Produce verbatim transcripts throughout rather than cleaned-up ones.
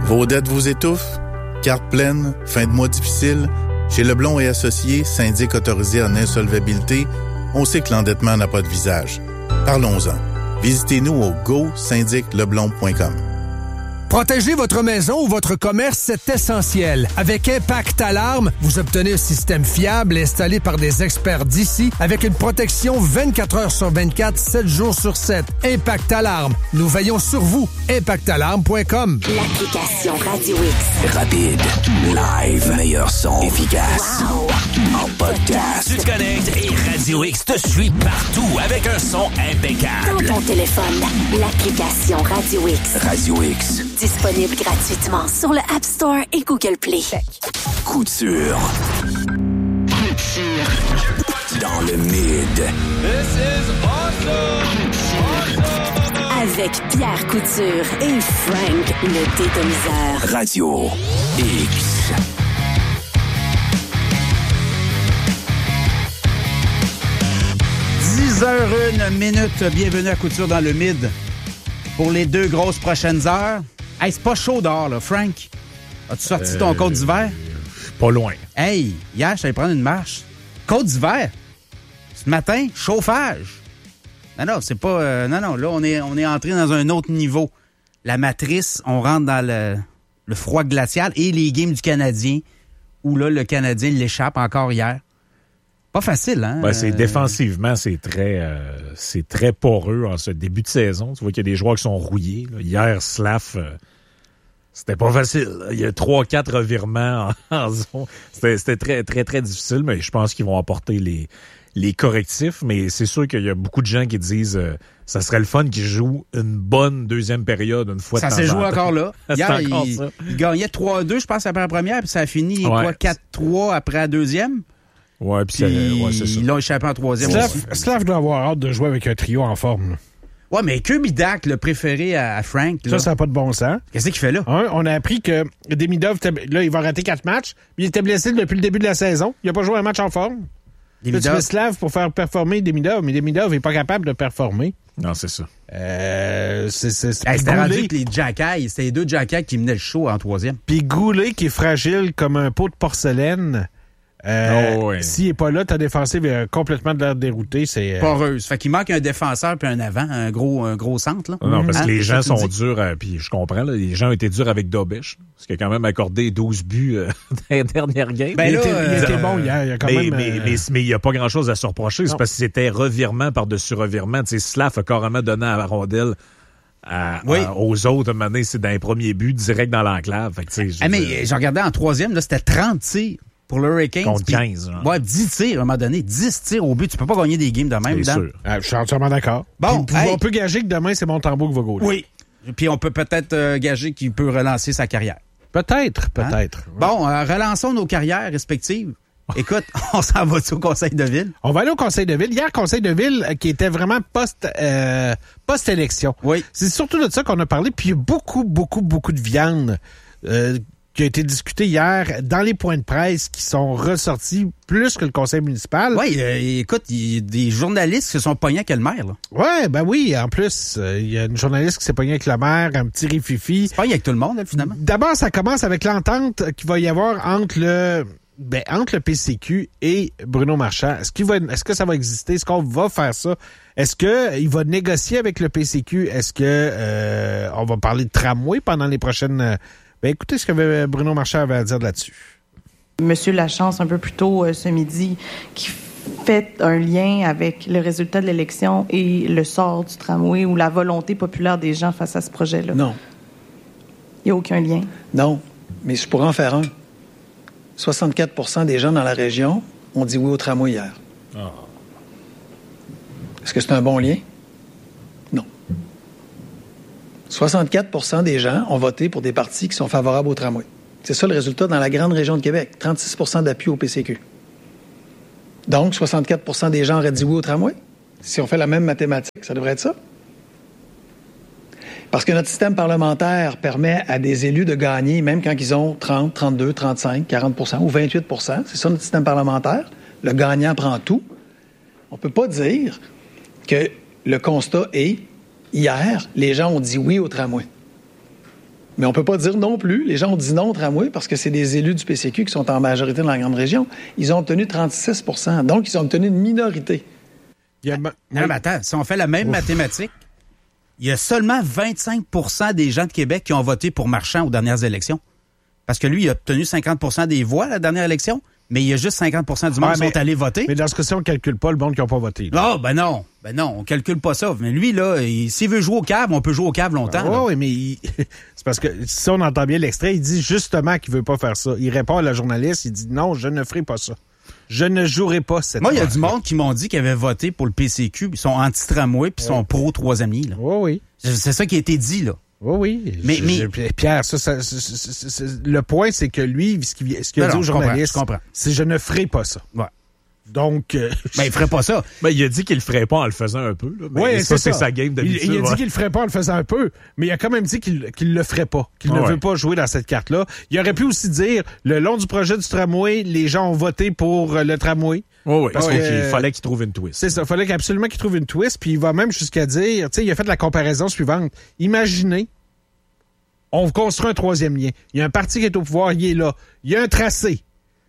Vos dettes vous étouffent? Carte pleine? Fin de mois difficile? Chez Leblond et Associés, syndic autorisé en insolvabilité, on sait que l'endettement n'a pas de visage. Parlons-en. Visitez-nous au go syndic leblond point com. Protéger votre maison ou votre commerce, c'est essentiel. Avec Impact Alarme, vous obtenez un système fiable installé par des experts d'ici avec une protection vingt-quatre heures sur vingt-quatre, sept jours sur sept. Impact Alarme. Nous veillons sur vous. impact alarme point com. L'application Radio X. Rapide, live, meilleur son, efficace. Wow. En podcast. Tu te connectes et Radio X te suit partout avec un son impeccable. Dans ton téléphone, l'application Radio X. Radio X. Disponible gratuitement sur le App Store et Google Play. Couture. Couture. Dans le mid. This is awesome. awesome. Avec Pierre Couture et Frank le Dédomiseur. Radio X. dix heures une minute. Bienvenue à Couture dans le mid. Pour les deux grosses prochaines heures. Hey, c'est pas chaud dehors, là, Frank. As-tu sorti euh, ton côte d'hiver? Pas loin. Hey, hier, je suis allé prendre une marche. Côte d'hiver. Ce matin, chauffage. Non, non, c'est pas... Euh, non, non, là, on est, on est entré dans un autre niveau. La matrice, on rentre dans le, le froid glacial et les games du Canadien, où là, le Canadien l'échappe encore hier. Pas facile, hein? Ben, c'est euh... défensivement, c'est très, euh, c'est très poreux en ce début de saison. Tu vois qu'il y a des joueurs qui sont rouillés. Là. Hier, Slav, euh, c'était pas facile. Là. Il y a trois, quatre revirements en, en zone. C'était, c'était très, très, très difficile, mais je pense qu'ils vont apporter les, les correctifs. Mais c'est sûr qu'il y a beaucoup de gens qui disent euh, ça serait le fun qu'ils jouent une bonne deuxième période une fois ça de temps s'est joué en temps. encore là. Hier, encore il, ça. il gagnait trois à deux, je pense, après la première, puis ça a fini Ouais. quoi, quatre trois après la deuxième. Ouais, puis, Puis c'est, ouais, c'est ça. ils l'ont échappé en troisième Slav, aussi. Slav doit avoir hâte de jouer avec un trio en forme. Là. Ouais, mais Kirby Dak, le préféré à, à Frank, là, Ça, ça n'a pas de bon sens. qu'est-ce qu'il fait là? Un, on a appris que Demidov, là, il va rater quatre matchs. Puis il était blessé depuis le début de la saison. Il n'a pas joué un match en forme. Là, tu mets Slav pour faire performer Demidov, mais Demidov n'est pas capable de performer. Non, c'est ça. Euh, c'est, c'est, c'est Hey, c'était Goulet, rendu que les Jackals, c'était les deux Jackals qui menaient le show en troisième. Puis Goulet, qui est fragile comme un pot de porcelaine. Euh, Oh, ouais. S'il n'est pas là, ta défensive est complètement de l'air dérouté. C'est, euh... Poreuse. Fait qu'il manque un défenseur puis un avant, un gros, un gros centre. Là. Non, non, parce Hein? que les C'est gens ça que tu sont me dis. durs, à, puis je comprends, là, les gens ont été durs avec Dobish, parce qu'il a quand même accordé douze buts euh, dans les dernières games. Ben il, là, était, il était euh, bon hier. Il a quand mais, même, mais, euh, mais, mais il n'y a pas grand-chose à se reprocher. C'est Non. parce que c'était revirement par-dessus revirement. Tu sais, Slav a carrément donné à la rondelle à, Oui. à- aux autres. À un moment donné, c'est dans les premiers buts, direct dans l'enclave. Fait que, tu sais, je Ah, veux mais dire, je regardais en troisième, là, c'était trente tirs pour le Hurricanes. Contre puis- quinze, genre. Ouais, dix tirs à un moment donné. dix tirs au but. Tu peux pas gagner des games de même. c'est Dan. sûr. ah, je suis entièrement d'accord. Bon, Puis, hey. on peut gager que demain, c'est Montembeault qui va gauler. Oui. Puis on peut peut-être euh, gager qu'il peut relancer sa carrière. Peut-être, Hein? peut-être. Bon, euh, relançons nos carrières respectives. Écoute, on s'en va au conseil de ville? On va aller au Conseil de ville. Hier, Conseil de ville euh, qui était vraiment post, euh, post-élection. Oui. C'est surtout de ça qu'on a parlé. Puis il y a beaucoup, beaucoup, beaucoup de viande euh, qui a été discutée hier dans les points de presse qui sont ressortis plus que le conseil municipal. Oui, euh, écoute, il y a des journalistes qui se sont pognés avec le maire. Là. Ouais, ben oui. En plus, euh, il y a une journaliste qui s'est pognée avec le maire, un petit rififi. C'est pas avec tout le monde, là, finalement. D'abord, ça commence avec l'entente qu'il va y avoir entre le ben, entre le P C Q et Bruno Marchand. Est-ce qu'il va, est-ce que ça va exister? Est-ce qu'on va faire ça? Est-ce que il va négocier avec le P C Q? Est-ce que euh, on va parler de tramway pendant les prochaines... euh, ben écoutez ce que Bruno Marchand avait à dire là-dessus. Monsieur Lachance, un peu plus tôt euh, ce midi, qui fait un lien avec le résultat de l'élection et le sort du tramway ou la volonté populaire des gens face à ce projet-là. Non. Il n'y a aucun lien. Non, mais je pourrais en faire un. soixante-quatre pour cent des gens dans la région ont dit oui au tramway hier. Oh. Est-ce que c'est un bon lien? Non. soixante-quatre pour cent des gens ont voté pour des partis qui sont favorables au tramway. C'est ça le résultat dans la grande région de Québec. trente-six pour cent d'appui au P C Q. Donc, soixante-quatre pour cent des gens auraient dit oui au tramway. Si on fait la même mathématique, ça devrait être ça. Parce que notre système parlementaire permet à des élus de gagner, même quand ils ont trente, trente-deux, trente-cinq, quarante pour cent ou vingt-huit pour cent. C'est ça notre système parlementaire. Le gagnant prend tout. On ne peut pas dire que le constat est, hier, les gens ont dit oui au tramway. Mais on peut pas dire non plus. Les gens ont dit non au tramway parce que c'est des élus du P C Q qui sont en majorité dans la grande région. Ils ont obtenu trente-six pour cent. Donc, ils ont obtenu une minorité. Il y a... Non, mais attends, si on fait la même Ouf. mathématique, il y a seulement vingt-cinq pour cent des gens de Québec qui ont voté pour Marchand aux dernières élections. Parce que lui, il a obtenu cinquante pour cent des voix à la dernière élection, mais il y a juste cinquante pour cent du monde qui ah, sont allés voter. Mais dans ce cas-ci, on ne calcule pas le monde qui n'a pas voté. Ah, oh, ben non. Ben non, on calcule pas ça. Mais lui, là, il, s'il veut jouer au cave, on peut jouer au cave longtemps. Ah, oui, mais il... c'est parce que si on entend bien l'extrait, il dit justement qu'il veut pas faire ça. Il répond à la journaliste, il dit non, je ne ferai pas ça. Je ne jouerai pas cette Moi, il y a du monde qui m'ont dit qu'ils avaient voté pour le P C Q, ils sont anti-tramway, puis ils sont pro-troisième lien. Là. Oui, oui. C'est ça qui a été dit, là. Oui, oui. Mais, je, mais... Je, Pierre, ça, ça, ça, ça, ça, ça, le point, c'est que lui, ce qu'il, ce qu'il a non, dit aux journalistes, c'est je ne ferai pas ça. Ouais. Donc, euh, ben, il ferait pas ça. Ben, il a dit qu'il le ferait pas en le faisant un peu. Là. Mais oui, ça, c'est, c'est sa game d'habitude. Il, il a ouais. dit qu'il le ferait pas en le faisant un peu, mais il a quand même dit qu'il, qu'il le ferait pas, qu'il ah, ne ouais. veut pas jouer dans cette carte-là. Il aurait pu aussi dire, le long du projet du tramway, les gens ont voté pour le tramway. Oui, oui. Parce qu'il euh, fallait qu'il trouve une twist. C'est ça. Il fallait absolument qu'il trouve une twist. Puis il va même jusqu'à dire, tu sais, il a fait la comparaison suivante. Imaginez, on construit un troisième lien. Il y a un parti qui est au pouvoir, il est là. Il y a un tracé.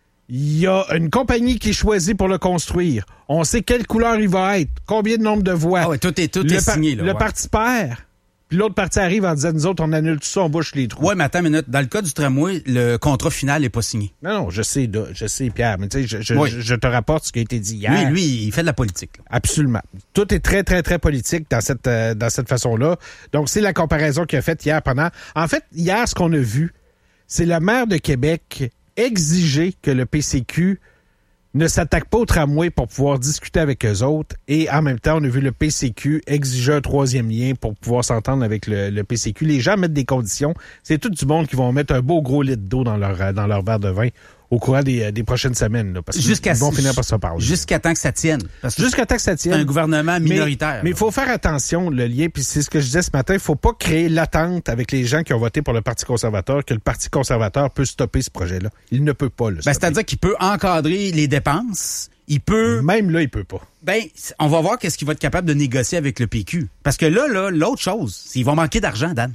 Il y a une compagnie qui est choisie pour le construire. On sait quelle couleur il va être, combien de nombre de voix. Ah ouais, tout est, tout le est signé. Là, le ouais. parti perd. Puis l'autre parti arrive en disant, nous autres, on annule tout ça, on bouche les trous. Oui, mais attends une minute. Dans le cas du tramway, le contrat final n'est pas signé. Non, non, je sais, je sais, Pierre, mais tu sais, je, je, oui. je, je te rapporte ce qui a été dit hier. Lui, lui, il fait de la politique. Là. Absolument. Tout est très, très, très politique dans cette, euh, dans cette façon-là. Donc, c'est la comparaison qu'il a faite hier pendant... En fait, hier, ce qu'on a vu, c'est le maire de Québec exiger que le P C Q ne s'attaque pas au tramway pour pouvoir discuter avec eux autres. Et en même temps, on a vu le P C Q exiger un troisième lien pour pouvoir s'entendre avec le, le P C Q. Les gens mettent des conditions. C'est tout du monde qui vont mettre un beau gros litre d'eau dans leur, dans leur verre de vin au courant des, des prochaines semaines. Là, parce jusqu'à, qu'ils vont finir par se parler. Jusqu'à temps que ça tienne. Parce que jusqu'à temps que ça tienne. C'est un gouvernement minoritaire. Mais il faut faire attention, le lien, puis c'est ce que je disais ce matin, il faut pas créer l'attente avec les gens qui ont voté pour le Parti conservateur que le Parti conservateur peut stopper ce projet-là. Il ne peut pas le stopper. Ben, c'est-à-dire qu'il peut encadrer les dépenses. Il peut... Même là, il peut pas. Ben, on va voir qu'est-ce qu'il va être capable de négocier avec le P Q. Parce que là, là, l'autre chose, c'est qu'ils vont manquer d'argent, Dan.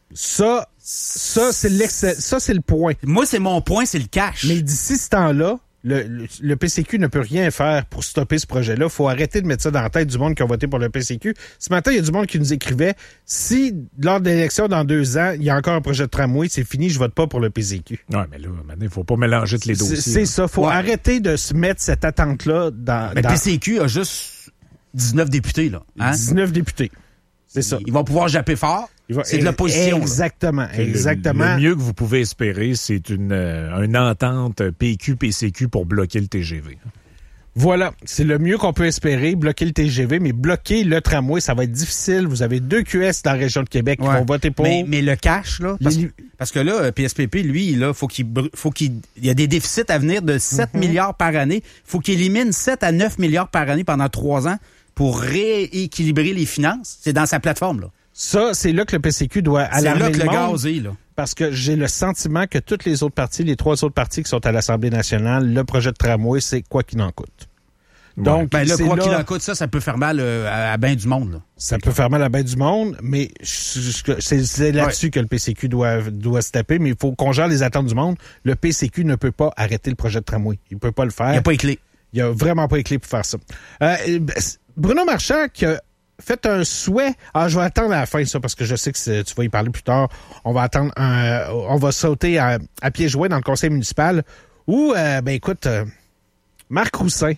Ça, ça c'est l'excès, ça c'est le point. Moi, c'est mon point, c'est le cash. Mais d'ici ce temps-là, le, le, le P C Q ne peut rien faire pour stopper ce projet-là. Il faut arrêter de mettre ça dans la tête du monde qui a voté pour le P C Q. Ce matin, il y a du monde qui nous écrivait, si lors de l'élection dans deux ans, il y a encore un projet de tramway, c'est fini, je vote pas pour le P C Q. Non, mais là, il ne faut pas mélanger tous les dossiers. C'est, c'est ça, il faut ouais. arrêter de se mettre cette attente-là dans... Le dans... P C Q a juste dix-neuf députés, là. Hein? dix-neuf députés. C'est ça. Ils vont pouvoir japper fort. Va, c'est de l'opposition. Exactement, là. exactement. Le, le mieux que vous pouvez espérer, c'est une, euh, une entente P Q P C Q pour bloquer le T G V. Voilà, c'est le mieux qu'on peut espérer, bloquer le T G V, mais bloquer le tramway, ça va être difficile. Vous avez deux Q S dans la région de Québec qui ouais. vont voter pour. Mais, mais le cash, là, parce, les... parce que là, P S P P, lui, là, faut qu'il, faut qu'il, il y a des déficits à venir de sept mm-hmm. milliards par année. Faut qu'il élimine sept à neuf milliards par année pendant trois ans pour rééquilibrer les finances. C'est dans sa plateforme, là. Ça, c'est là que le P C Q doit alarmer le monde. C'est là que le gaz est, là. Parce que j'ai le sentiment que toutes les autres partis, les trois autres partis qui sont à l'Assemblée nationale, le projet de tramway, c'est quoi qu'il en coûte. Donc, ben là, quoi là, qu'il en coûte, ça, ça peut faire mal euh, à, à bien du monde. Là. Ça peut faire mal à bien du monde, mais c'est, c'est là-dessus ouais. que le P C Q doit, doit se taper, mais il faut qu'on gère les attentes du monde. Le P C Q ne peut pas arrêter le projet de tramway. Il ne peut pas le faire. Il n'y a pas les clés. Il n'y a vraiment pas les clés pour faire ça. Euh, Bruno Marchand qui a fait un souhait. Ah, je vais attendre à la fin, ça, parce que je sais que tu vas y parler plus tard. On va attendre un, on va sauter à, à pieds joints dans le conseil municipal où, euh, ben écoute, euh, Marc Roussin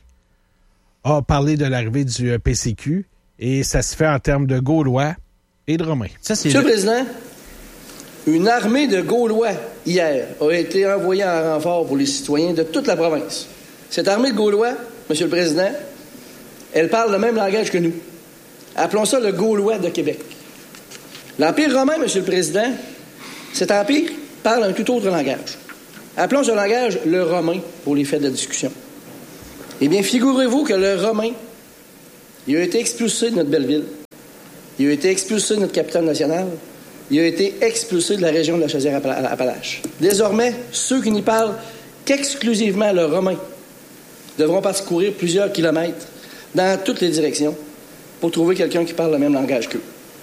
a parlé de l'arrivée du euh, P C Q et ça se fait en termes de Gaulois et de Romains. Ça, c'est Monsieur le Président, une armée de Gaulois, hier, a été envoyée en renfort pour les citoyens de toute la province. Cette armée de Gaulois, Monsieur le Président, elle parle le même langage que nous. Appelons ça le Gaulois de Québec. L'Empire romain, Monsieur le Président, cet empire parle un tout autre langage. Appelons ce langage le romain pour les faits de la discussion. Eh bien, figurez-vous que le romain, il a été expulsé de notre belle ville. Il a été expulsé de notre capitale nationale. Il a été expulsé de la région de la Chaudière-Appalaches. Désormais, ceux qui n'y parlent qu'exclusivement le romain devront parcourir plusieurs kilomètres dans toutes les directions pour trouver quelqu'un qui parle le même langage qu'eux.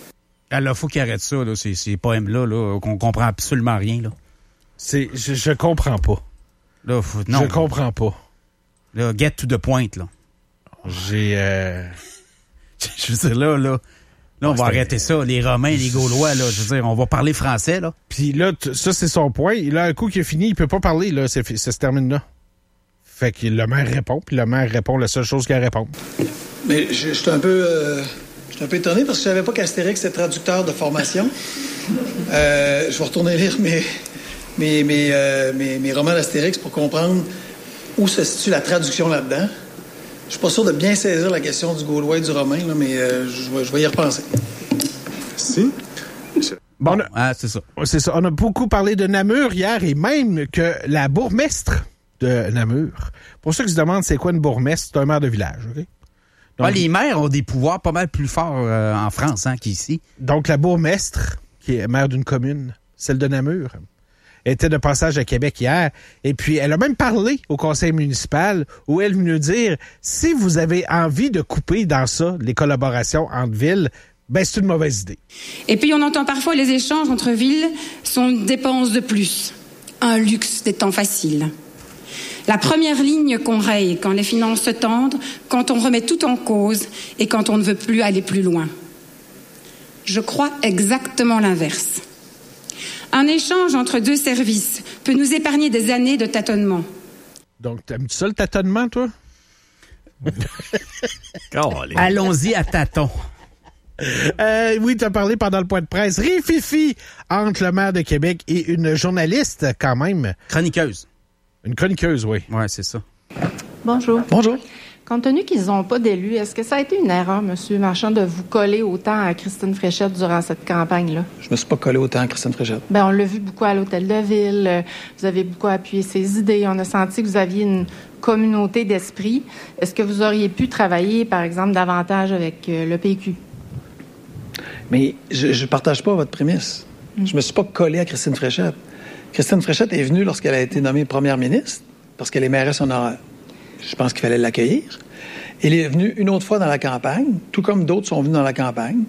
Alors, faut qu'il arrête ça, là, ces, ces poèmes-là, là, qu'on comprend absolument rien, là. C'est, je, je comprends pas. Là, faut, non. Je comprends pas. Là, get to the point, là. J'ai... Euh... je veux dire, là, là, là on va arrêter ça. Les Romains, les Gaulois, là, je veux dire, on va parler français, là. Puis là, t- ça, c'est son point. Là, un coup qui est fini, il peut pas parler, là. C'est, ça se termine là. Fait que le maire répond, puis le maire répond la seule chose qu'il a à répondre. Mais je, je suis un peu... Euh, je suis un peu étonné parce que je savais pas qu'Astérix était traducteur de formation. euh, je vais retourner lire mes, mes, mes, euh, mes, mes romans d'Astérix pour comprendre où se situe la traduction là-dedans. Je suis pas sûr de bien saisir la question du Gaulois et du Romain, là, mais euh, je, vais, je vais y repenser. Si. Bon, on a, ah, c'est ça. C'est ça. On a beaucoup parlé de Namur hier et même que la bourgmestre de Namur. Pour ceux qui se demandent c'est quoi une bourgmestre, c'est un maire de village, OK? Donc, ah, les maires ont des pouvoirs pas mal plus forts euh, en France hein, qu'ici. Donc, la bourgmestre, qui est maire d'une commune, celle de Namur, était de passage à Québec hier. Et puis, elle a même parlé au conseil municipal où elle venait dire, si vous avez envie de couper dans ça les collaborations entre villes, ben c'est une mauvaise idée. Et puis, on entend parfois les échanges entre villes sont une dépense de plus, un luxe des temps faciles. La première ligne qu'on raye quand les finances se tendent, quand on remet tout en cause et quand on ne veut plus aller plus loin. Je crois exactement l'inverse. Un échange entre deux services peut nous épargner des années de tâtonnement. Donc, t'aimes-tu ça le tâtonnement, toi? Allons-y à tâtons. Euh, oui, tu as parlé pendant le point de presse. Rififi entre le maire de Québec et une journaliste, quand même. Chroniqueuse. Une chroniqueuse, oui. Oui, c'est ça. Bonjour. Bonjour. Compte tenu qu'ils n'ont pas d'élus, est-ce que ça a été une erreur, M. Marchand, de vous coller autant à Christine Fréchette durant cette campagne-là? Je me suis pas collé autant à Christine Fréchette. Bien, on l'a vu beaucoup à l'Hôtel de Ville. Vous avez beaucoup appuyé ses idées. On a senti que vous aviez une communauté d'esprit. Est-ce que vous auriez pu travailler, par exemple, davantage avec le P Q? Mais je ne partage pas votre prémisse. Mm. Je me suis pas collé à Christine Fréchette. Christine Fréchette est venue lorsqu'elle a été nommée première ministre, parce qu'elle est mairesse honoraire. Je pense qu'il fallait l'accueillir. Elle est venue une autre fois dans la campagne, tout comme d'autres sont venus dans la campagne.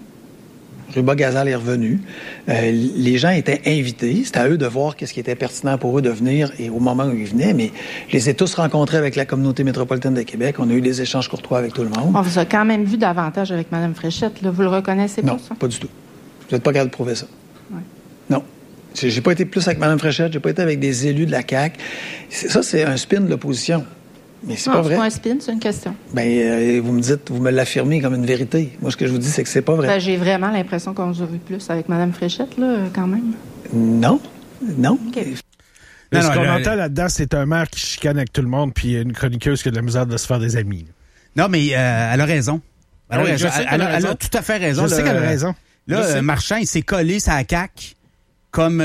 Ruba Gazal est revenu. Euh, les gens étaient invités. C'était à eux de voir qu'est-ce qui était pertinent pour eux de venir et au moment où ils venaient. Mais je les ai tous rencontrés avec la communauté métropolitaine de Québec. On a eu des échanges courtois avec tout le monde. On vous a quand même vu davantage avec Mme Fréchette. Là. Vous le reconnaissez pas, non, ça? Non, pas du tout. Vous n'êtes pas capable de prouver ça. Ouais. Non. J'ai, j'ai pas été plus avec Mme Fréchette. J'ai pas été avec des élus de la C A Q. C'est, ça, c'est un spin de l'opposition. Mais c'est non, pas vrai. C'est pas un spin, c'est une question. Ben, euh, vous me dites, vous me l'affirmez comme une vérité. Moi, ce que je vous dis, c'est que c'est pas vrai. Ben, j'ai vraiment l'impression qu'on vous a vu plus avec Mme Fréchette, là, quand même. Non. Non. Okay. Mais non ce non, qu'on le, entend là-dedans, c'est un maire qui chicane avec tout le monde, puis une chroniqueuse qui a de la misère de se faire des amis. Non, mais euh, elle a raison. Elle, oui, a, raison. Elle, elle, a, raison. elle a tout à fait raison. Je là, sais qu'elle a raison. Là, euh, Marchand, il s'est collé sur la C A Q comme...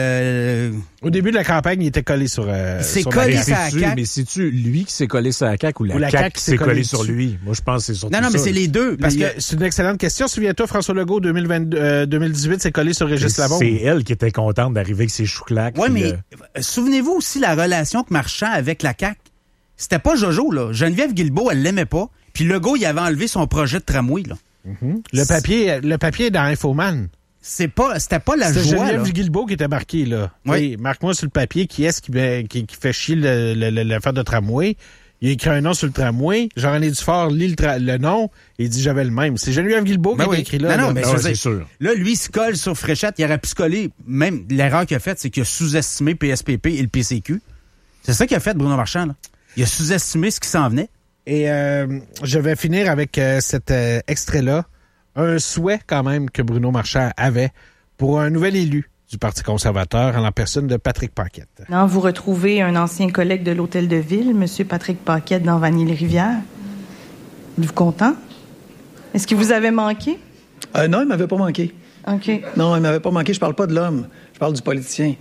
Euh, Au début de la campagne, il était collé sur... Euh, il s'est sur collé la sur la C A Q. Mais c'est-tu lui qui s'est collé sur la C A Q ou la, ou la C A Q, C A Q qui s'est collé, collé sur lui? Moi, je pense que c'est surtout Non, non, ça, mais c'est là. les deux. Parce que c'est une excellente question. Souviens-toi, François Legault, deux mille vingt, euh, deux mille dix-huit, s'est collé sur Régis Labaume. C'est elle qui était contente d'arriver avec ses chouclacs. Oui, mais euh... souvenez-vous aussi la relation que Marchand avec la C A Q. C'était pas Jojo, là. Geneviève Guilbeault, elle l'aimait pas. Puis Legault, il avait enlevé son projet de tramway, là. Mm-hmm. Le papier, le papier est dans Infoman. C'est pas, c'était pas la C'était joie, Geneviève là. Guilbeault qui était marqué, là. Oui. Hey, marque-moi sur le papier qui est-ce qui, qui, qui fait chier le, le, le, l'affaire de tramway. Il a écrit un nom sur le tramway. Jean-René Dufort lit le, tra- le nom et il dit j'avais le même. C'est Geneviève Guilbeault Ben qui oui. a écrit là. Non, non, là. mais Ah ouais, je veux c'est dire, sûr. Là, lui, il se colle sur Fréchette. Il aurait pu se coller. Même l'erreur qu'il a faite, c'est qu'il a sous-estimé P S P P et le P C Q. C'est ça qu'il a fait, Bruno Marchand, là. Il a sous-estimé ce qui s'en venait. Et euh, je vais finir avec euh, cet euh, extrait-là. Un souhait, quand même, que Bruno Marchand avait pour un nouvel élu du Parti conservateur en la personne de Patrick Paquette. Non, vous retrouvez un ancien collègue de l'Hôtel de Ville, M. Patrick Paquette, dans Vanille-Rivière. Êtes-vous content? Est-ce qu'il vous avait manqué? Euh, non, il m'avait pas manqué. OK. Non, il m'avait pas manqué. Je parle pas de l'homme. Je parle du politicien.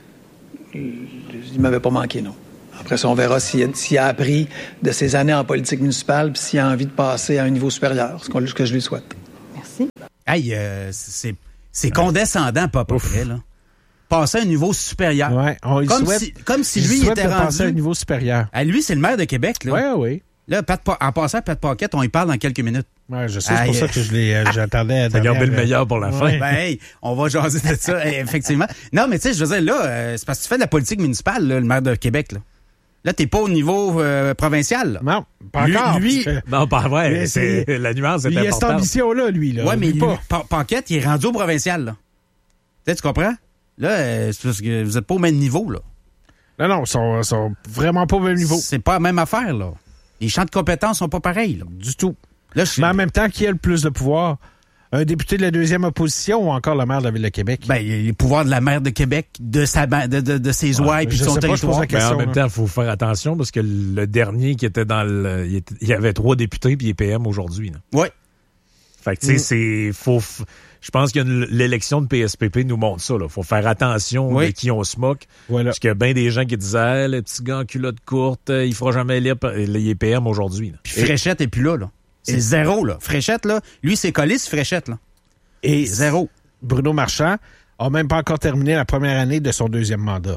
Il m'avait pas manqué, non. Après ça, on verra s'il, s'il a appris de ses années en politique municipale puis s'il a envie de passer à un niveau supérieur, ce, qu'on, ce que je lui souhaite. Merci. Hey, euh, c'est, c'est condescendant, pas à peu près, là. Passer à un niveau supérieur. Ouais, on lui comme, souhaite, si, comme si il lui, il souhaite était de rendu... passer à un niveau supérieur. Ah, lui, c'est le maire de Québec, là. Oui, oui. Là, Pat, en passant, Pat Paquette, on y parle dans quelques minutes. Ouais, je sais, c'est pour ça que je l'ai, euh, j'attendais. T'as gardé le meilleur pour la ouais. fin. Ben, hey, on va jaser de ça, effectivement. Non, mais tu sais, je veux dire, là, euh, c'est parce que tu fais de la politique municipale, là, le maire de Québec, là. Là, t'es pas au niveau euh, provincial, là. Non, pas lui, encore. Lui, non, pas vrai. C'est, c'est, la nuance est il importante. Il a cette ambition-là, lui, là. Ouais, mais lui, pas. Pa- Paquette, il est rendu au provincial, là. Tu sais, tu comprends? Là, euh, c'est parce que vous êtes pas au même niveau, là. Non, non, ils sont, sont vraiment pas au même niveau. C'est pas la même affaire, là. Les champs de compétences sont pas pareils, là. Du tout. Là, je... Mais en même temps, qui a le plus de pouvoir? Un député de la deuxième opposition ou encore le maire de la Ville de Québec? Ben, il y a les pouvoirs de la maire de Québec, de sa de, de, de ses ouais, ouailles puis de son territoire. Mais en même temps, il faut faire attention parce que le dernier qui était dans le... Il, était, il y avait trois députés puis il est P M aujourd'hui. Oui. Fait que, tu sais, mm. c'est... Faut, je pense que l'élection de P S P P nous montre ça. Il faut faire attention oui. de qui on se moque. Voilà. Parce qu'il y a bien des gens qui disaient ah, « le petit gars en culotte courte, il fera jamais lire. » Il est P M aujourd'hui. Là. Puis Fréchette est plus là, là. C'est et... zéro, là. Fréchette, là, lui, c'est collé sur Fréchette, là. Et zéro. Bruno Marchand a même pas encore terminé la première année de son deuxième mandat.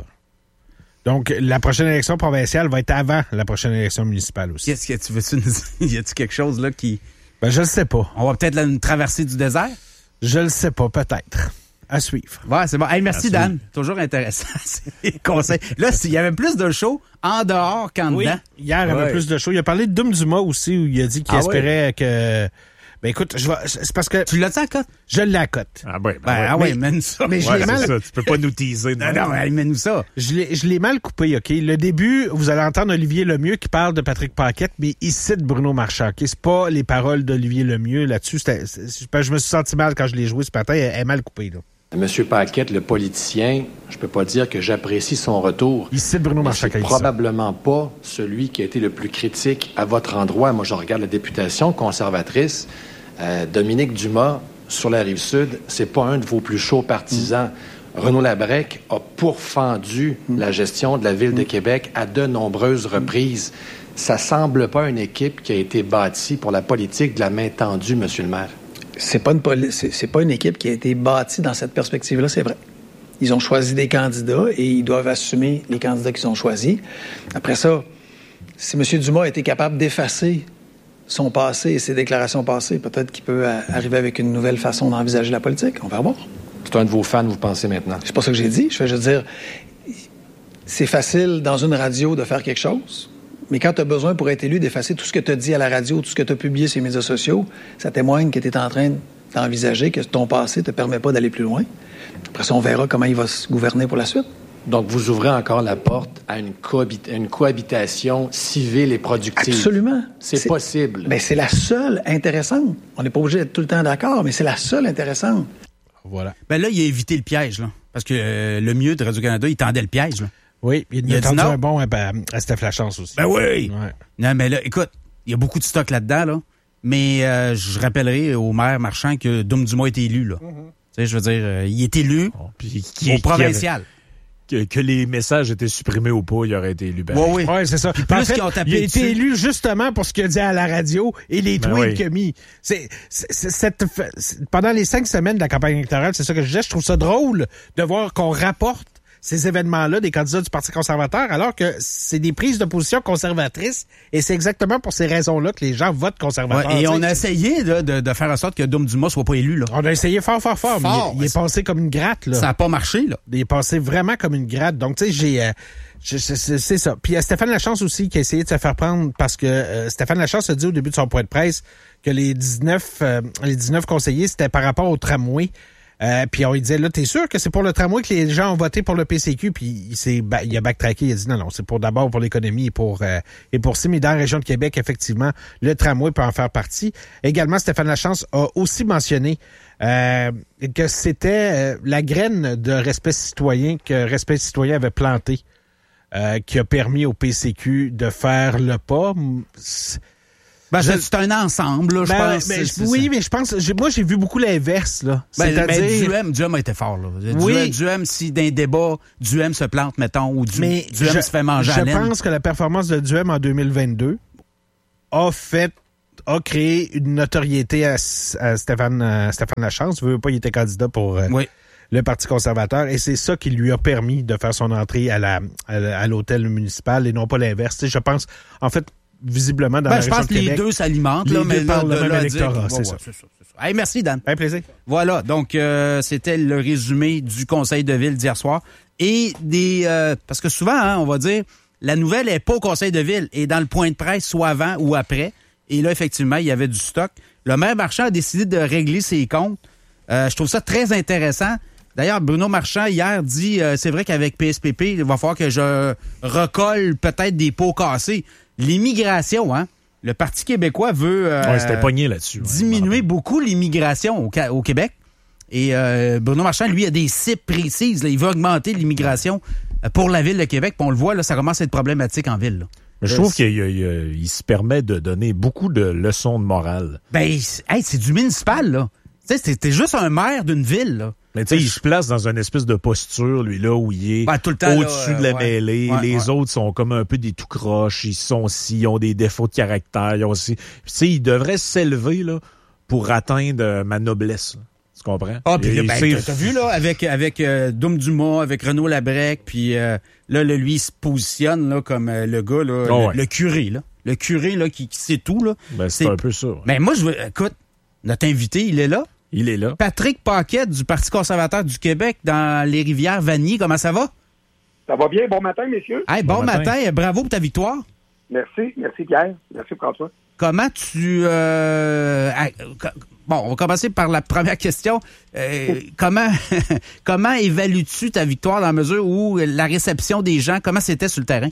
Donc, la prochaine élection provinciale va être avant la prochaine élection municipale aussi. Qu'est-ce que tu veux-tu nous dire? Y a-tu quelque chose, là, qui... Ben, je le sais pas. On va peut-être là, une traversée du désert? Je le sais pas, peut-être. À suivre. Ouais, c'est bon. Hey, merci, à Dan. suivre. Toujours intéressant. C'est conseils. Là, il y avait plus de shows en dehors qu'en oui, dedans. Hier, il y avait ouais. plus de shows. Il a parlé de Dom Dumas aussi, où il a dit qu'il ah espérait ouais. que... Ben écoute, je vais, c'est parce que... Tu l'as-tu à cote? Je l'ai à cote. Ah ben, ben, ben ouais. ah ouais, mène ça. Mais je ouais, l'ai mal... ça. Tu peux pas nous teaser. Non, non, non mène-nous ça. Je l'ai, je l'ai mal coupé, OK? Le début, vous allez entendre Olivier Lemieux qui parle de Patrick Paquette, mais il cite Bruno Marchand, OK? C'est pas les paroles d'Olivier Lemieux là-dessus. C'était, c'est, je me suis senti mal quand je l'ai joué ce matin. Elle est mal coupée, là. Monsieur Paquette, le politicien, je peux pas dire que j'apprécie son retour. Il cite Bruno Marchand. C'est probablement pas celui qui a été le plus critique à votre endroit. Moi, je regarde la députation conservatrice. Euh, Dominique Dumas, sur la Rive-Sud, c'est pas un de vos plus chauds partisans. Mmh. Renaud Labrec a pourfendu mmh. la gestion de la Ville mmh. de Québec à de nombreuses reprises. Ça semble pas une équipe qui a été bâtie pour la politique de la main tendue, Monsieur le maire. C'est pas une poli- c'est, c'est pas une équipe qui a été bâtie dans cette perspective-là, c'est vrai. Ils ont choisi des candidats et ils doivent assumer les candidats qu'ils ont choisis. Après ça, si M. Dumas a été capable d'effacer son passé et ses déclarations passées, peut-être qu'il peut a- arriver avec une nouvelle façon d'envisager la politique. On va voir. C'est un de vos fans, vous pensez maintenant? C'est pas ça que j'ai dit. Je vais juste dire, c'est facile dans une radio de faire quelque chose, mais quand tu as besoin pour être élu d'effacer tout ce que tu as dit à la radio, tout ce que tu as publié sur les médias sociaux, ça témoigne que tu es en train d'envisager que ton passé ne te permet pas d'aller plus loin. Après ça, on verra comment il va se gouverner pour la suite. Donc, vous ouvrez encore la porte à une, cohabit- une cohabitation civile et productive. Absolument. C'est, c'est possible. Ben, c'est la seule intéressante. On n'est pas obligé d'être tout le temps d'accord, mais c'est la seule intéressante. Voilà. Ben là, il a évité le piège, là. Parce que euh, le mieux de Radio-Canada, il tendait le piège, là. Oui, il, il a tendu un bon à, à Steph Lachance aussi. Ben oui! Ouais. Non, mais là, écoute, il y a beaucoup de stock là-dedans, là. Mais euh, je rappellerai au maire Marchand que Dom Dumas a été élu, là. Mm-hmm. Tu sais, je veux dire, euh, il est élu oh, puis qui, au provincial. Qui avait, que, que les messages étaient supprimés ou pas, il aurait été élu. Ben, oui, oui. Ouais, c'est ça. Puis plus en fait, tapé il a dessus. été élu justement pour ce qu'il a dit à la radio et les ben tweets oui. qu'il a mis. C'est, c'est, c'est, cette, c'est, pendant les cinq semaines de la campagne électorale, c'est ça que je disais, je trouve ça drôle de voir qu'on rapporte ces événements-là des candidats du Parti conservateur, alors que c'est des prises de position conservatrices, et c'est exactement pour ces raisons-là que les gens votent conservateur. Ouais, et on a essayé là, de, de faire en sorte que Dom Dumas soit pas élu. Là. On a essayé fort, fort, fort, fort mais il, il est passé comme une gratte. Là. Ça n'a pas marché. Là. Il est passé vraiment comme une gratte. Donc, tu sais, j'ai... Euh, je, c'est, c'est ça. Puis il y a Stéphane Lachance aussi qui a essayé de se faire prendre parce que euh, Stéphane Lachance a dit au début de son point de presse que les dix-neuf, euh, les dix-neuf conseillers, c'était par rapport au tramway. Euh, puis on lui disait, là, t'es sûr que c'est pour le tramway que les gens ont voté pour le P C Q? Puis il, s'est, bah, il a backtracké, il a dit non, non, c'est pour d'abord pour l'économie et pour euh, et pour si, mais dans la région de Québec, effectivement, le tramway peut en faire partie. Également, Stéphane Lachance a aussi mentionné euh, que c'était euh, la graine de respect citoyen que Respect citoyen avait planté, euh, qui a permis au P C Q de faire le pas. C'est, Ben, je, c'est un ensemble, là, je ben, pense. Ben, c'est, oui, c'est mais je pense, j'ai, moi, j'ai vu beaucoup l'inverse, là. Ben, C'est-à-dire... ben, Duhem, Duhem a été fort, là. Oui. Duhem, si d'un débat, Duhem se plante, mettons, ou du, mais Duhem je, se fait manger je à laine. Je pense que la performance de Duhem en deux mille vingt-deux a fait, a créé une notoriété à, à Stéphane, à Stéphane Lachance. Je veux pas, il était candidat pour euh, oui. le Parti conservateur, et c'est ça qui lui a permis de faire son entrée à la, à, à l'hôtel municipal et non pas l'inverse. Tu sais, je pense, en fait, visiblement dans ben, la je région pense de que Québec. les deux s'alimentent. Les là, deux mais parlent là, le de même là à dire électorat, que- c'est ouais, ça. ouais, c'est ça, c'est ça. Hey, merci, Dan. Un plaisir. Voilà, donc euh, c'était le résumé du conseil de ville d'hier soir. Et des... Euh, parce que souvent, hein, on va dire, la nouvelle n'est pas au conseil de ville, et dans le point de presse, soit avant ou après. Et là, effectivement, il y avait du stock. Le maire Marchand a décidé de régler ses comptes. Euh, je trouve ça très intéressant. D'ailleurs, Bruno Marchand, hier, dit, euh, c'est vrai qu'avec P S P P, il va falloir que je recolle peut-être des pots cassés. L'immigration, hein? Le Parti québécois veut euh, Ouais, c'était pogné là-dessus. ouais. diminuer beaucoup l'immigration au, au Québec. Et euh, Bruno Marchand, lui, a des cibles précises. Là. Il veut augmenter l'immigration pour la ville de Québec. Puis on le voit, là, ça commence à être problématique en ville. Là. Mais je Euh, trouve qu'il il, il, il se permet de donner beaucoup de leçons de morale. Ben, hey, c'est du municipal, là. Tu sais, t'es juste un maire d'une ville, là. Mais tu sais, il se place dans une espèce de posture, lui, là, où il est Ben, tout le temps, au-dessus là, de la ouais. mêlée. Ouais, les ouais. autres sont comme un peu des tout croches. Ils sont si, ils ont des défauts de caractère. Ils ont aussi... Tu sais, il devrait s'élever, là, pour atteindre euh, ma noblesse. Là. Tu comprends? Ah, puis là, Et ben, c'est- t'as, t'as vu, là, avec, avec euh, Doum Dumas, avec Renaud Labrec, puis euh, là, là, lui, il se positionne, là, comme euh, le gars, là, Oh, le, ouais. le curé, là. Le curé, là, qui, qui sait tout, là. Ben, c'est, un peu ça. ouais. Ben, moi, je veux, écoute, notre invité, il est là. Il est là. Patrick Paquette du Parti conservateur du Québec dans les rivières Vanier. Comment ça va? Ça va bien. Bon matin, messieurs. Hey, bon, Bon matin. matin. Bravo pour ta victoire. Merci. Merci, Pierre. Merci, François. Comment tu... euh, ah, bon, on va commencer par la première question. Euh, comment comment évalues-tu ta victoire dans la mesure où la réception des gens, comment c'était sur le terrain?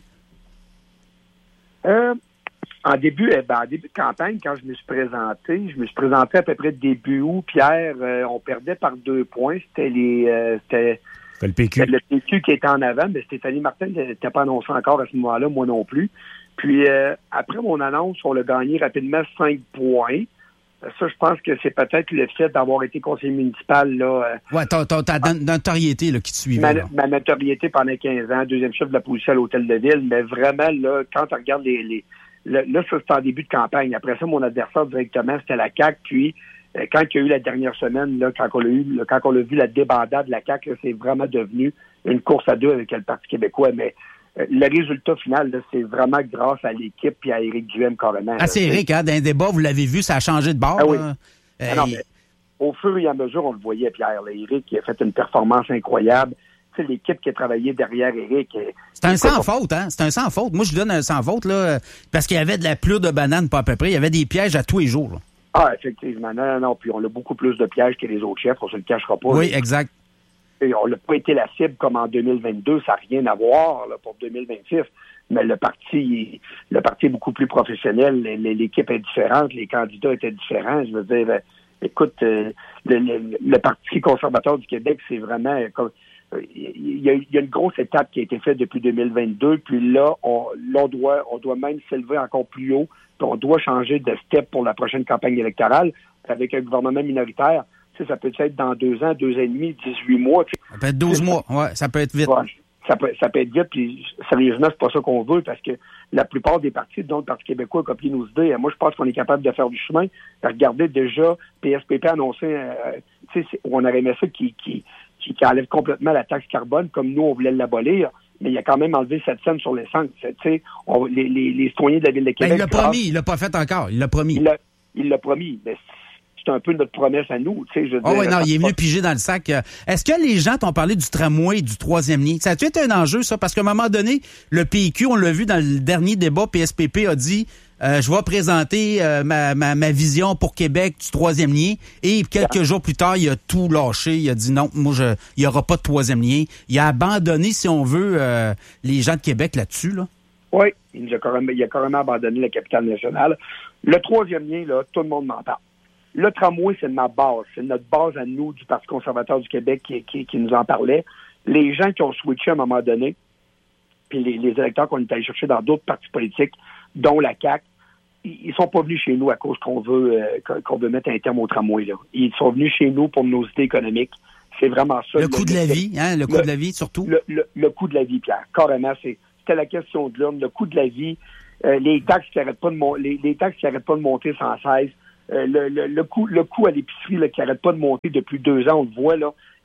Euh, en début, eh ben, en début de campagne, quand je me suis présenté, je me suis présenté à peu près début août. Pierre, euh, on perdait par deux points. C'était les euh, c'était, C'était le P Q. c'était le P Q qui était en avant, mais Stéphanie Martin n'était pas annoncée encore à ce moment-là, moi non plus. Puis euh, après mon annonce, on l'a gagné rapidement cinq points. Ça, je pense que c'est peut-être le fait d'avoir été conseiller municipal là. euh, Ouais, ta, ta, ta notoriété là, qui te suivait. Ma, là. ma notoriété pendant quinze ans, deuxième chef de la position à l'hôtel de ville, mais vraiment, là, quand on regarde les... les là, là, ça, c'était en début de campagne. Après ça, mon adversaire directement, c'était la C A Q. Puis, euh, quand il y a eu la dernière semaine, là, quand on a eu, là, quand on a vu la débandade de la C A Q, là, c'est vraiment devenu une course à deux avec le Parti québécois. Mais euh, le résultat final, là, c'est vraiment grâce à l'équipe et à Éric Duhem, carrément. Ah, c'est Éric, hein, dans un débat, vous l'avez vu, ça a changé de bord. Ah oui. là. Ah non, Euh, mais au fur et à mesure, on le voyait, Pierre. Là, Éric qui a fait une performance incroyable. Tu sais, l'équipe qui a travaillé derrière Éric. C'est un écoute, sans on- faute, hein? C'est un sans faute. Moi, je donne un sans faute, là, parce qu'il y avait de la pluie de bananes, pas à peu près. Il y avait des pièges à tous les jours. Là. Ah, effectivement. Non, non, non. Puis on a beaucoup plus de pièges que les autres chefs. On se le cachera pas. Oui, là. exact. Et on n'a pas été la cible comme en deux mille vingt-deux. Ça n'a rien à voir là, pour deux mille vingt-six. Mais le parti, le parti est beaucoup plus professionnel. Les- les- L'équipe est différente. Les candidats étaient différents. Je veux dire, euh, écoute, euh, le, le- le Parti conservateur du Québec, c'est vraiment... euh, comme- euh, Il y, a, il y a une grosse étape qui a été faite depuis deux mille vingt-deux. Puis là, on, là, on doit, on doit même s'élever encore plus haut. Puis on doit changer de step pour la prochaine campagne électorale avec un gouvernement minoritaire. Tu sais, ça peut être dans deux ans, deux ans et demi, dix-huit mois. tu sais. Ça peut être douze mois. Ouais, ça peut être vite. Ouais, ça peut, ça peut être vite, puis sérieusement, c'est pas ça qu'on veut, parce que la plupart des partis, dont le Parti québécois, a copié nos idées. Moi, je pense qu'on est capable de faire du chemin. Regardez déjà, P S P P a annoncé, euh, tu sais, on aurait aimé ça qui, qui, qui, qui enlève complètement la taxe carbone, comme nous, on voulait l'abolir, mais il a quand même enlevé sept cents sur l'essence. Tu sais, on- les, les, les citoyens de la Ville de Ben, Québec... il l'a promis, il l'a pas fait encore. Il l'a promis. Il l'a, il l'a promis, mais c'est un peu notre promesse à nous, tu sais, je veux Oh dire, oui, non, il est venu piger dans le sac. Euh, Est-ce que les gens t'ont parlé du tramway et du troisième lien? Ça a-tu été un enjeu, ça? Parce qu'à un moment donné, le P Q, on l'a vu dans le dernier débat, P S P P a dit euh, je vais présenter euh, ma, ma, ma vision pour Québec du troisième lien. Et quelques jours plus tard, il a tout lâché. Il a dit non, moi, je, il n'y aura pas de troisième lien. Il a abandonné, si on veut, euh, les gens de Québec là-dessus, là. Oui, il, nous a carrément, il a carrément abandonné la capitale nationale. Le troisième lien, là, tout le monde m'en parle. Le tramway, c'est ma base. C'est notre base à nous, du Parti conservateur du Québec, qui, qui, qui nous en parlait. Les gens qui ont switché à un moment donné, puis les, les électeurs qu'on est allés chercher dans d'autres partis politiques, dont la C A Q, ils, ils sont pas venus chez nous à cause qu'on veut euh, qu'on veut mettre un terme au tramway. Là. Ils sont venus chez nous pour nos idées économiques. C'est vraiment ça. Le coût de la vie, hein, le coût de la vie, surtout. Le, le, le coût de la vie, Pierre. Carrément, c'est, c'était la question de l'homme. Le coût de la vie, euh, les taxes qui arrêtent pas de mon, les, les taxes qui arrêtent pas de monter sans cesse. Euh, le, le, le, coût, le coût à l'épicerie là, qui n'arrête pas de monter depuis deux ans, on le voit, là, que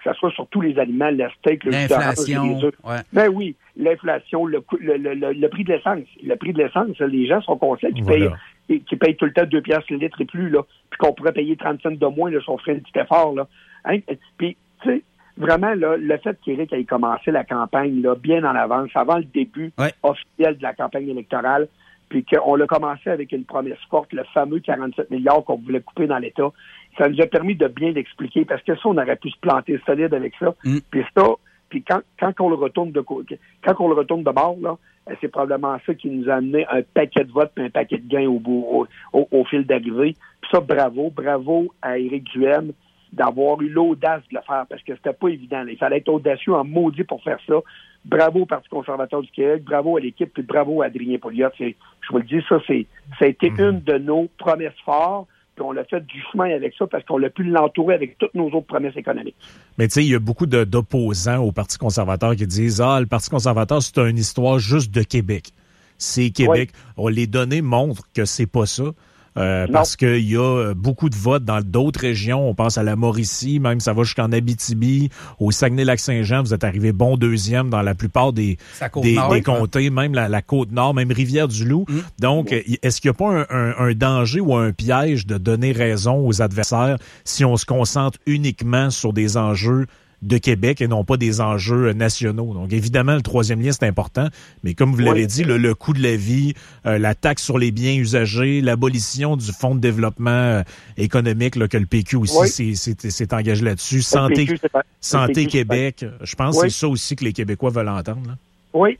que ce soit sur tous les aliments, le steak, le jus d'orange, les œufs. Ouais. Ben oui, l'inflation, le, le, le, le, le prix de l'essence. Le prix de l'essence, les gens sont conscients qu'ils voilà. payent, qu'ils payent tout le temps deux piastres le litre et plus, là, puis qu'on pourrait payer trente cents de moins là, si on ferait un petit effort. Là. Hein? Puis, tu sais, vraiment, là, le fait qu'Éric ait commencé la campagne là, bien en avance, avant le début ouais. officiel de la campagne électorale, puis qu'on l'a commencé avec une promesse forte, le fameux quarante-sept milliards qu'on voulait couper dans l'État, ça nous a permis de bien l'expliquer, parce que ça, on aurait pu se planter solide avec ça. Mm. Puis ça, puis quand, quand on le retourne de quand on le retourne de bord, là, c'est probablement ça qui nous a amené un paquet de votes puis un paquet de gains au, bout, au, au, au fil d'arrivée. Puis ça, bravo, bravo à Éric Duhaime d'avoir eu l'audace de le faire, parce que c'était pas évident. Là. Il fallait être audacieux en maudit pour faire ça. Bravo au Parti conservateur du Québec, bravo à l'équipe, puis bravo à Adrien Pouliot. C'est, je vous le dis, ça, c'est, ça a été mmh. une de nos promesses fortes, puis on l'a fait du chemin avec ça, parce qu'on l'a pu l'entourer avec toutes nos autres promesses économiques. Mais tu sais, il y a beaucoup de, d'opposants au Parti conservateur qui disent « Ah, le Parti conservateur, c'est une histoire juste de Québec. C'est Québec. Oui. » On, les données montrent que c'est pas ça. Euh, parce qu'il y a beaucoup de votes dans d'autres régions. On pense à la Mauricie, même ça va jusqu'en Abitibi, au Saguenay-Lac-Saint-Jean. Vous êtes arrivé bon deuxième dans la plupart des, des, nord, des comtés, même la, la Côte-Nord, même Rivière-du-Loup. Mmh. Donc, mmh. est-ce qu'il n'y a pas un, un, un danger ou un piège de donner raison aux adversaires si on se concentre uniquement sur des enjeux de Québec et non pas des enjeux nationaux? Donc, évidemment, le troisième lien, c'est important, mais comme vous l'avez oui. dit, le, le coût de la vie, euh, la taxe sur les biens usagés, l'abolition du Fonds de développement euh, économique, là, que le P Q aussi oui. s'est, s'est, s'est engagé là-dessus, Santé, P Q, Santé P Q, Québec, je pense oui. que c'est ça aussi que les Québécois veulent entendre. Là. Oui.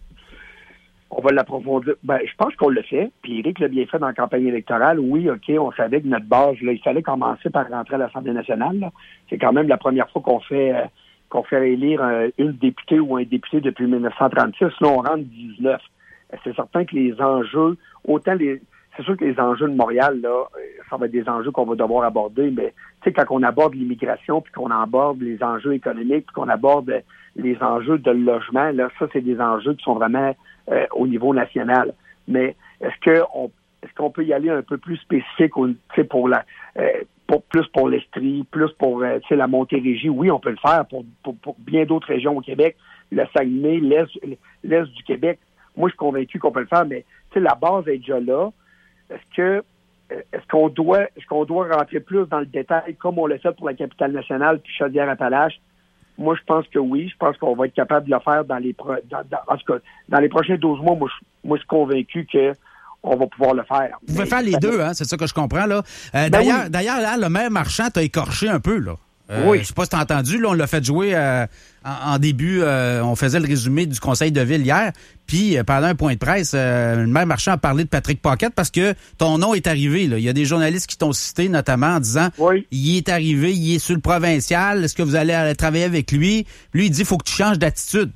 On va l'approfondir. Ben, je pense qu'on le fait, puis Éric l'a bien fait dans la campagne électorale. Oui, OK, on savait que notre base, là, il fallait commencer par rentrer à l'Assemblée nationale. Là. C'est quand même la première fois qu'on fait... Euh, qu'on fait élire euh, une députée ou un député depuis dix-neuf cent trente-six, là, on rentre dix-neuf. C'est certain que les enjeux, autant les... C'est sûr que les enjeux de Montréal, là, ça va être des enjeux qu'on va devoir aborder, mais tu sais, quand on aborde l'immigration, puis qu'on aborde les enjeux économiques, puis qu'on aborde les enjeux de logement, là, ça, c'est des enjeux qui sont vraiment euh, au niveau national. Mais est-ce que on est-ce qu'on peut y aller un peu plus spécifique, tu sais, pour la... Euh, Pour, plus pour l'Estrie, plus pour euh, la Montérégie. Oui, on peut le faire pour, pour, pour bien d'autres régions au Québec. Le Saguenay, l'Est, l'Est du Québec. Moi, je suis convaincu qu'on peut le faire, mais la base est déjà là. Est-ce que est-ce qu'on doit est-ce qu'on doit rentrer plus dans le détail comme on l'a fait pour la capitale nationale puis Chaudière-Appalaches? Moi, je pense que oui. Je pense qu'on va être capable de le faire dans les pro, dans, dans, en tout cas, dans les prochains douze mois. Moi, je, moi, je suis convaincu que on va pouvoir le faire. Vous pouvez faire les deux, hein, c'est ça que je comprends, là. Euh, ben d'ailleurs, oui. d'ailleurs, là, le maire Marchand t'a écorché un peu, là. Euh, oui. Je sais pas si t'as entendu, là, on l'a fait jouer euh, en, en début, euh, on faisait le résumé du conseil de ville hier, puis euh, pendant un point de presse, euh, le maire Marchand a parlé de Patrick Paquette parce que ton nom est arrivé, là. Il y a des journalistes qui t'ont cité, notamment, en disant, oui. il est arrivé, il est sur le provincial, est-ce que vous allez aller travailler avec lui? Lui, il dit, faut que tu changes d'attitude.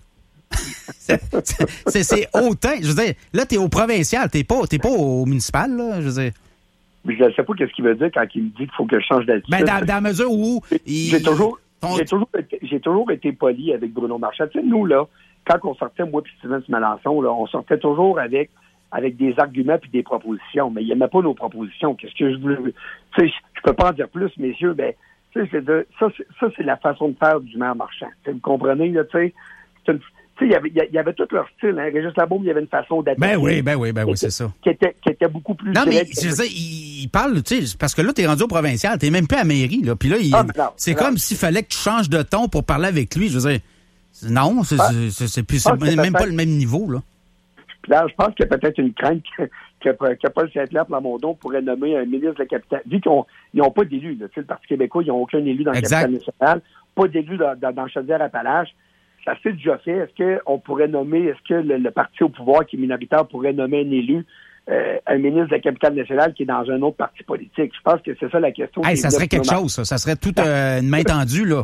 c'est, c'est, c'est hautain. Je veux dire, là, t'es au provincial, t'es pas, t'es pas au municipal, là, je veux dire. Mais je ne sais pas qu'est-ce qu'il veut dire quand il me dit qu'il faut que je change d'attitude. Ben, dans, dans la mesure où... Il... J'ai toujours, ton... j'ai toujours été, j'ai toujours été poli avec Bruno Marchand. Tu sais, nous, là, quand on sortait, moi et Steven Melançon, là, on sortait toujours avec, avec des arguments puis des propositions, mais il n'aimait pas nos propositions. Qu'est-ce que je voulais... Tu sais, je peux pas en dire plus, messieurs, ben, tu sais, c'est de, ça, c'est, ça, c'est la façon de faire du maire Marchand. T'sais, vous comprenez, là, tu sais, c'est une... Il y, avait, il y avait tout leur style. Hein. Régis Labaume, il y avait une façon d'être. Ben oui, ben oui, ben oui, c'est ça. Qui était, qui était beaucoup plus... Non, mais je veux dire, il parle, tu sais, parce que là, t'es rendu au provincial, t'es même plus à la mairie, là. Puis là, il, ah, non, c'est non. comme s'il fallait que tu changes de ton pour parler avec lui. Je veux dire, non, c'est, ah, c'est, c'est, plus, c'est même pas le même niveau, là. Puis là, je pense qu'il y a peut-être une crainte que, que, que Paul Saint-Pierre Plamondon pourrait nommer un ministre de la capitale. Vu qu'ils n'ont pas d'élu, là. Tu sais, le Parti québécois, ils n'ont aucun élu dans la capitale nationale, pas d'élu dans, dans, dans Chaudière-Appalaches. Ça s'est déjà fait. Est-ce qu'on pourrait nommer, est-ce que le, le parti au pouvoir qui est minoritaire pourrait nommer un élu, euh, un ministre de la capitale nationale qui est dans un autre parti politique? Je pense que c'est ça la question. Hey, ça serait quelque moment. chose, ça. Ça serait toute euh, une main tendue, là.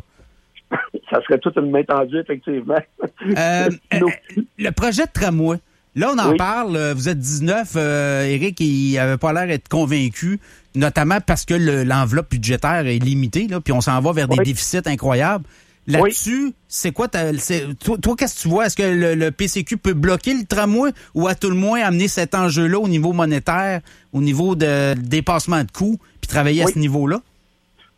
Ça serait toute une main tendue, effectivement. Euh, euh, le projet de tramway, là, on en oui. parle. Vous êtes dix-neuf. Euh, Éric, il avait pas l'air d'être convaincu, notamment parce que le, l'enveloppe budgétaire est limitée, là, puis on s'en va vers oui. des déficits incroyables. Là-dessus, oui. c'est quoi ta, c'est, toi, toi, qu'est-ce que tu vois? Est-ce que le, le P C Q peut bloquer le tramway ou à tout le moins amener cet enjeu-là au niveau monétaire, au niveau de dépassement de coûts, puis travailler oui. à ce niveau-là?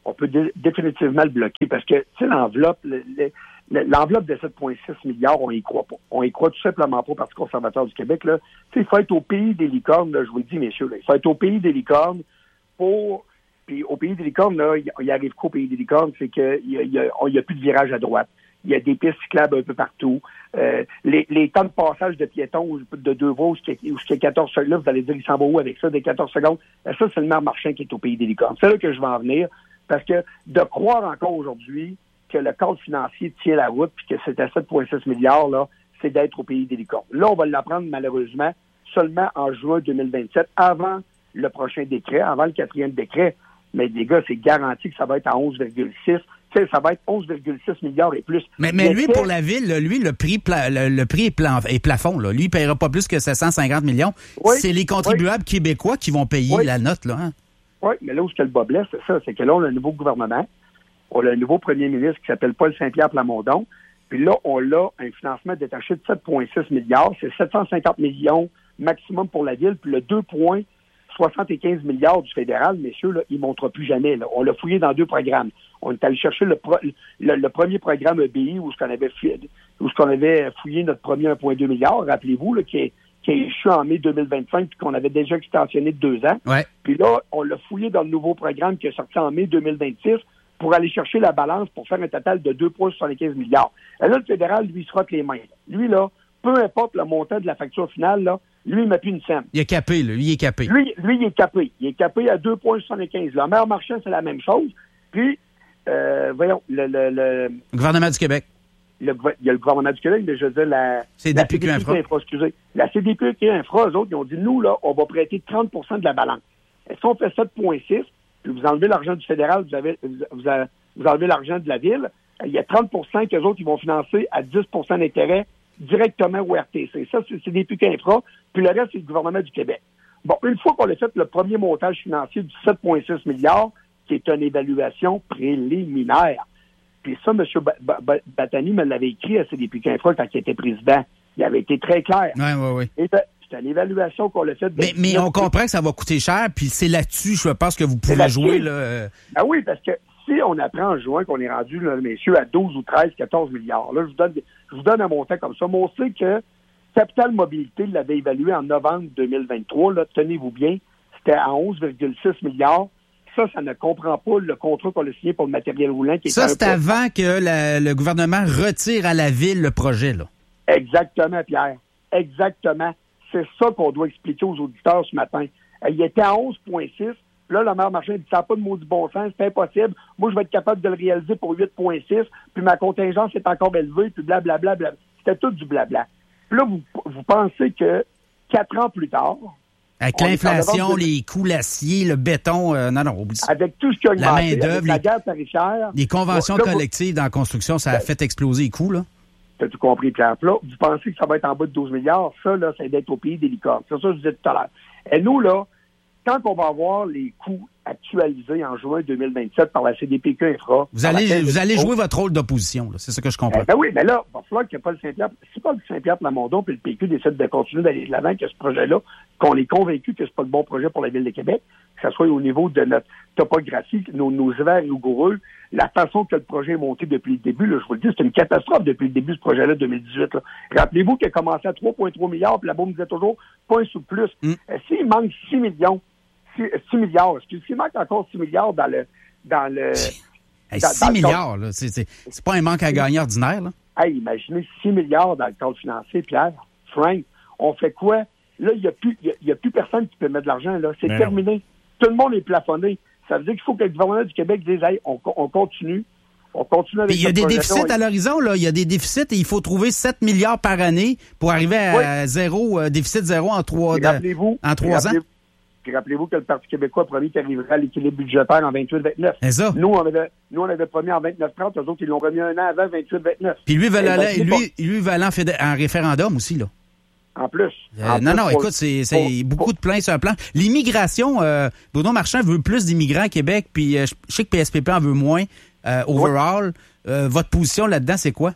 on peut dé- définitivement le bloquer parce que, tu sais, l'enveloppe, le, le, l'enveloppe de sept virgule six milliards, on y croit pas. On y croit tout simplement pas au Parti conservateur du Québec, là. Tu sais, il faut être au pays des licornes, là, je vous le dis, messieurs, là. Il faut être au pays des licornes pour... Puis au pays des licornes, là, il, il arrive quoi au pays des licornes? C'est qu'il y a, il y, a, il y a plus de virage à droite. Il y a des pistes cyclables un peu partout. Euh, les, les temps de passage de piétons de deux voies où il y a quatorze secondes, là, vous allez dire, il s'en va où avec ça, des quatorze secondes? Ça, c'est le maire Marchand qui est au pays des licornes. C'est là que je vais en venir. Parce que de croire encore aujourd'hui que le cadre financier tient la route puis que c'est à sept virgule six milliards, là, c'est d'être au pays des licornes. Là, on va l'apprendre malheureusement seulement en juin deux mille vingt-sept, avant le prochain décret, avant le quatrième décret. Mais les gars, c'est garanti que ça va être à onze virgule six. Tu sais, ça va être onze virgule six milliards et plus. Mais, mais lui, pour la ville, là, lui, le prix, pla- le, le prix est, plan- est plafond. Là. Lui, il ne paiera pas plus que sept cent cinquante millions. Oui, c'est les contribuables oui. québécois qui vont payer oui. la note. Là, hein? Oui, mais là où c'est le bas blesse, c'est ça. C'est que là, on a un nouveau gouvernement. On a un nouveau premier ministre qui s'appelle Paul Saint-Pierre Plamondon. Puis là, on a un financement détaché de sept virgule six milliards. C'est sept cent cinquante millions maximum pour la ville. Puis le deux virgule soixante-quinze milliards du fédéral, messieurs, là, il ne montera plus jamais. Là. On l'a fouillé dans deux programmes. On est allé chercher le, pro, le, le premier programme E B I où ce qu'on avait fouillé, où ce qu'on avait fouillé notre premier un virgule deux milliard, rappelez-vous, là, qui est qui est échu en mai deux mille vingt-cinq puis qu'on avait déjà extensionné de deux ans. Ouais. Puis là, on l'a fouillé dans le nouveau programme qui est sorti en mai deux mille vingt-six pour aller chercher la balance pour faire un total de deux virgule soixante-quinze milliards. Et là, le fédéral, lui, il se frotte les mains. Lui, là, peu importe le montant de la facture finale, là, lui, il ne met plus une scène. Il est capé, là. Lui, il est capé. Lui, lui, il est capé. Il est capé à deux virgule soixante-quinze. Le maire Marchand, c'est la même chose. Puis, euh, voyons, le, le, le... Le gouvernement du Québec. Le, il y a le gouvernement du Québec, mais je veux dire, la... C D P Q Infra. Infra, excusez. La C D P Q Infra, eux autres, ils ont dit, nous, là, on va prêter trente pour cent de la balance. Est-ce qu'on fait sept virgule six, puis vous enlevez l'argent du fédéral, vous, avez, vous, avez, vous enlevez l'argent de la ville, il y a trente pour cent qu'eux autres, ils vont financer à dix pour cent d'intérêt directement au R T C. Ça, c'est C D P Q Infra, puis le reste, c'est le gouvernement du Québec. Bon, une fois qu'on a fait le premier montage financier du sept virgule six milliards, qui est une évaluation préliminaire. Puis ça, M. Batani me l'avait écrit à C D P Q Infra quand il était président. Il avait été très clair. Oui, oui, oui. Et c'est une évaluation qu'on a faite. Mais, mais on comprend que ça va coûter cher, puis c'est là-dessus, je pense, que vous pouvez jouer. Là. Ah oui, parce que si on apprend en juin qu'on est rendu, là, messieurs, à douze ou treize, quatorze milliards, là, je vous donne, je vous donne un montant comme ça. Mais on sait que Capital Mobilité l'avait évalué en novembre deux mille vingt-trois. Là, tenez-vous bien, c'était à onze virgule six milliards. Ça, ça ne comprend pas le contrat qu'on a signé pour le matériel roulant. Qui ça, c'est avant que la, le gouvernement retire à la ville le projet, là. Exactement, Pierre. Exactement. C'est ça qu'on doit expliquer aux auditeurs ce matin. Il était à onze virgule six. Là, le maire Marchand dit, ça n'a pas de maudit bon sens, c'est impossible. Moi, je vais être capable de le réaliser pour huit virgule six, puis ma contingence est encore élevée, puis blablabla. Bla, bla. C'était tout du blabla. Puis là, vous, vous pensez que quatre ans plus tard... Avec l'inflation, de... les coûts, l'acier, le béton, euh, non, non, oublie ça. Avec tout ce qui a augmenté, la main-d'œuvre, avec la guerre tarifaire... Les conventions bon, là, collectives vous... dans la construction, ça a ben, fait exploser les coûts, là. T'as tout compris, Pierre. Là, vous pensez que ça va être en bas de douze milliards? Ça, là, c'est d'être au pays des licornes. C'est ça que je disais tout à l'heure. Et nous, là, quand on va avoir les coûts actualisés en juin deux mille vingt-sept par la C D P Q Infra... Vous allez, vous allez jouer votre rôle d'opposition, là. C'est ça que je comprends. Eh ben oui, mais là, il va falloir que Paul Saint-Pierre... Si Paul Saint-Pierre Plamondon puis le P Q décident de continuer d'aller de l'avant que ce projet-là, qu'on est convaincu que c'est pas le bon projet pour la Ville de Québec, que ce soit au niveau de notre topographie, nos, nos hivers rigoureux, la façon que le projet est monté depuis le début, là, je vous le dis, c'est une catastrophe depuis le début de ce projet-là, deux mille dix-huit. Là. Rappelez-vous qu'il a commencé à trois virgule trois milliards, puis la bombe disait toujours, pas un sou de plus. Mm. Euh, s'il manque six millions, six milliards, excusez, s'il manque encore six milliards dans le... Dans le hey, dans, six dans milliards, le... là, c'est, c'est, c'est pas un manque à gagner ordinaire, là. Hey, imaginez six milliards dans le cadre financier, Pierre. Frank, on fait quoi? Là, il n'y a, a, a plus personne qui peut mettre de l'argent, là. C'est Mais terminé. Non. Tout le monde est plafonné. Ça veut dire qu'il faut que le gouvernement du Québec dise, hey, on, on continue. On continue avec. Il y a des déficits à l'horizon, là. Il y a des déficits et il faut trouver sept milliards par année pour arriver à oui. zéro, euh, déficit zéro en trois, de, en trois ans. Puis rappelez-vous que le Parti québécois a promis qu'il arriverait à l'équilibre budgétaire en vingt-huit vingt-neuf. C'est ça. Nous, on avait, nous, on avait promis en vingt-neuf trente. Eux autres, ils l'ont promis un an avant vingt-huit vingt-neuf. Puis lui, veut aller, lui, lui veut aller en, fédé- en référendum aussi, là. En plus. Euh, en non, plus, non, pour, écoute, c'est, c'est pour, beaucoup pour... de plans sur un plan. L'immigration, euh, Bruno Marchand veut plus d'immigrants à Québec, puis euh, je sais que P S P P en veut moins. Euh, overall, oui. euh, votre position là-dedans, c'est quoi?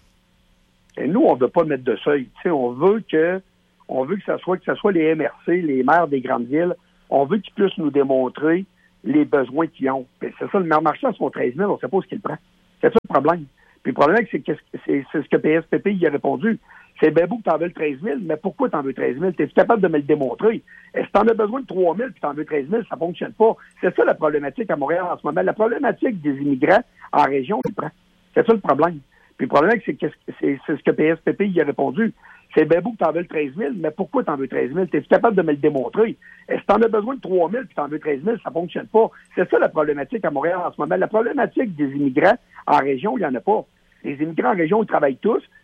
Et nous, on ne veut pas mettre de seuil. T'sais, on veut que on veut que ça soit que ce soit les M R C, les maires des grandes villes, on veut qu'ils puissent nous démontrer les besoins qu'ils ont. Puis c'est ça, le maire Marchand, son treize mille, on ne sait pas ce qu'il prend. C'est ça le problème. Puis le problème, c'est que c'est, c'est ce que P S P P y a répondu. C'est bien beau que tu en veux le treize mille, mais pourquoi tu en veux treize mille? Es-tu capable de me le démontrer? Est-ce que tu en as besoin de trois mille puis tu en veux treize mille? Ça ne fonctionne pas. C'est ça la problématique à Montréal en ce moment. La problématique des immigrants en région, c'est ça le problème. Puis le problème, c'est que c'est, c'est ce que P S P P y a répondu. C'est bien beau que tu en veux le treize mille, mais pourquoi tu en veux treize mille? Es-tu capable de me le démontrer? Est-ce que tu en as besoin de trois mille puis tu en veux treize mille? Ça ne fonctionne pas. C'est ça la problématique à Montréal en ce moment. La problématique des immigrants en région, il n'y en a pas. Les immigrants en région, ils travaillent tous.